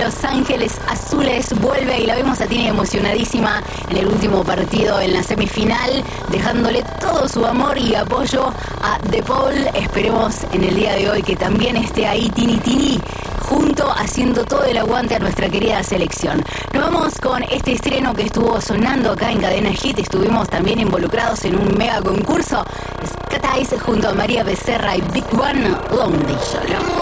Los Ángeles Azules vuelve y la vemos a Tini emocionadísima en el último partido en la semifinal, dejándole todo su amor y apoyo a De Paul. Esperemos en el día de hoy que también esté ahí Tini junto, haciendo todo el aguante a nuestra querida selección. Nos vamos con este estreno que estuvo sonando acá en Cadena Hit. Estuvimos también involucrados en un mega concurso. Cat Eyes junto a María Becerra y Big One, Lonely Solo.